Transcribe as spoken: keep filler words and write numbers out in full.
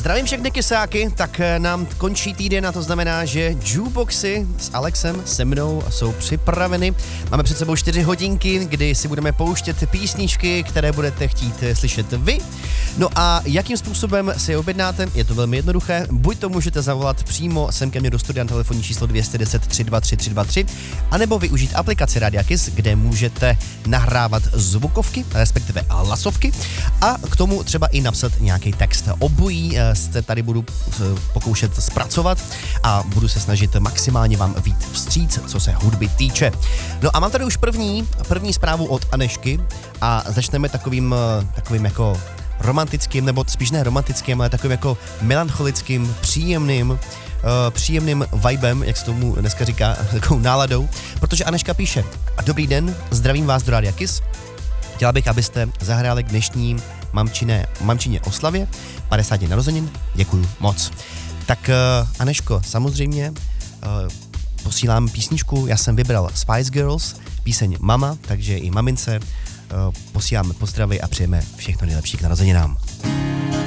Zdravím všechny kysáky, tak nám končí týden a to znamená, že jukeboxy s Alexem, se mnou jsou připraveny. Máme před sebou čtyři hodinky, kdy si budeme pouštět písničky, které budete chtít slyšet vy. No a jakým způsobem si je objednáte? Je to velmi jednoduché. Buď to můžete zavolat přímo sem ke mně do studia na telefonní číslo dvě jedna nula tři dva tři tři dva tři, anebo využít aplikaci Radia Kiss, kde můžete nahrávat zvukovky, respektive hlasovky a k tomu třeba i napsat nějaký text. Obojí se tady budu pokoušet zpracovat a budu se snažit maximálně vám vyjít vstříc, co se hudby týče. No a mám tady už první, první zprávu od Anešky a začneme takovým, takovým jako romantickým, nebo spíš ne romantickým, ale takovým jako melancholickým, příjemným, uh, příjemným vibem, jak se tomu dneska říká, takovou náladou, protože Aneška píše: Dobrý den, zdravím vás do Rádia Kiss. Chtěla bych, abyste zahráli k dnešní mamčiné, mamčině oslavě padesát narozenin. Děkuju moc. Tak uh, Aneško, samozřejmě uh, posílám písničku, já jsem vybral Spice Girls, píseň Mama, takže i mamince uh, posíláme pozdravy a přejeme všechno nejlepší k narozeninám.